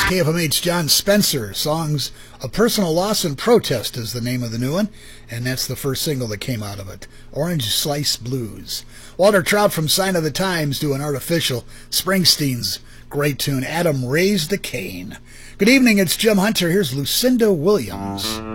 KFMH John Spencer. Songs of Personal Loss and Protest is the name of the new one, and that's the first single that came out of it. Orange Slice Blues. Walter Trout from Sign of the Times doing Artificial. Springsteen's great tune, Adam Raised the Cane. Good evening, it's Jim Hunter. Here's Lucinda Williams.